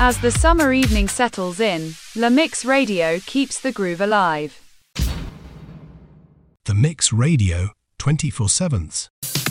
As the summer evening settles in, La Mix Radio keeps the groove alive. The Mix Radio 24/7.